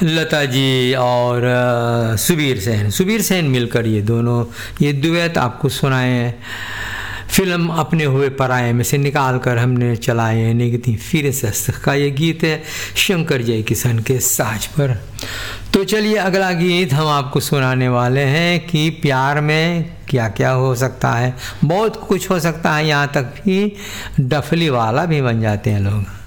लता जी और सुबीर सेन मिलकर ये दुएट आपको सुनाए हैं। फिल्म अपने हुए पराये में से निकाल कर हमने चलाए हैं निगती फिर सस्त का ये गीत है शंकर जय किशन के साज पर। तो चलिए अगला गीत हम आपको सुनाने वाले हैं कि प्यार में क्या क्या हो सकता है। बहुत कुछ हो सकता है, यहाँ तक कि डफली वाला भी बन जाते हैं लोग।